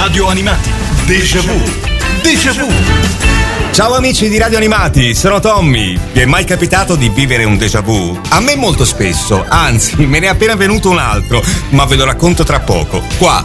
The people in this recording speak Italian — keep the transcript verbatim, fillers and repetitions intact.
Radio Animati. Déjà vu. Déjà vu. Ciao amici di Radio Animati, sono Tommy. Vi è mai capitato di vivere un déjà vu? A me molto spesso, anzi me ne è appena venuto un altro, ma ve lo racconto tra poco, qua